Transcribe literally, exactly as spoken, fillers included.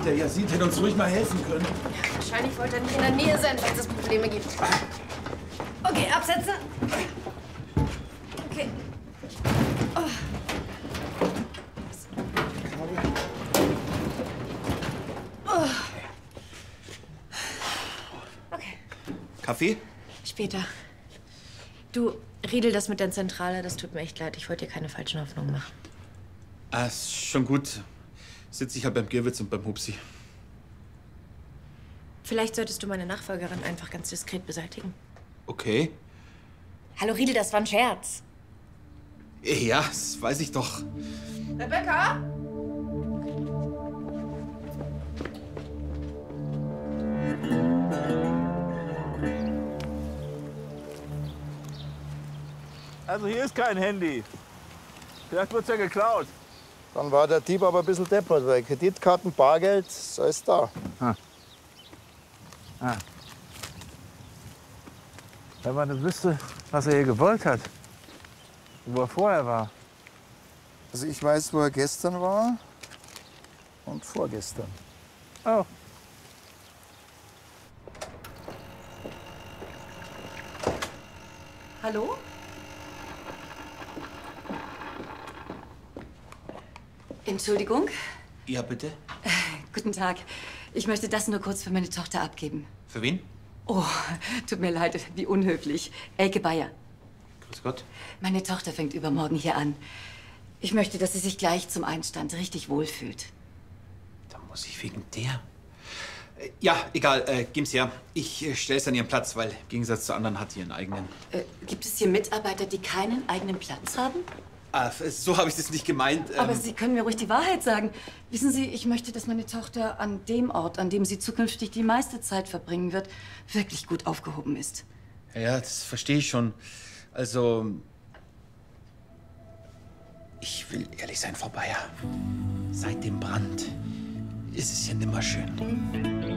der ja sieht, hätte uns ruhig mal helfen können. Ja, wahrscheinlich wollte er nicht in der Nähe sein, falls es Probleme gibt. Okay, absetzen. Okay. Oh. Oh. Okay. Kaffee? Später. Du, Riedel, das mit der Zentrale, das tut mir echt leid. Ich wollte dir keine falschen Hoffnungen machen. Ah, ist schon gut. Sitze ich halt beim Girwitz und beim Hupsi. Vielleicht solltest du meine Nachfolgerin einfach ganz diskret beseitigen. Okay. Hallo Riedel, das war ein Scherz. Ja, das weiß ich doch. Rebecca? Also hier ist kein Handy. Vielleicht wird's ja geklaut. Dann war der Dieb aber ein bisschen deppert, weil Kreditkarten, Bargeld, ist alles da. Ah. Ah. Wenn man nicht wüsste, was er hier gewollt hat, wo er vorher war. Also ich weiß, wo er gestern war und vorgestern. Oh. Hallo? Entschuldigung. Ja, bitte? Äh, guten Tag. Ich möchte das nur kurz für meine Tochter abgeben. Für wen? Oh, tut mir leid, wie unhöflich. Elke Bayer. Grüß Gott. Meine Tochter fängt übermorgen hier an. Ich möchte, dass sie sich gleich zum Einstand richtig wohlfühlt. Da muss ich wegen der... Äh, Ja, egal, äh, gib's her. Ich äh, stell's an ihren Platz, weil im Gegensatz zu anderen hat sie ihren eigenen. Äh, gibt es hier Mitarbeiter, die keinen eigenen Platz haben? Ah, so habe ich das nicht gemeint. Ähm, Aber Sie können mir ruhig die Wahrheit sagen. Wissen Sie, ich möchte, dass meine Tochter an dem Ort, an dem sie zukünftig die meiste Zeit verbringen wird, wirklich gut aufgehoben ist. Ja, das verstehe ich schon. Also... Ich will ehrlich sein, Frau Bayer. Seit dem Brand ist es hier nimmer schön.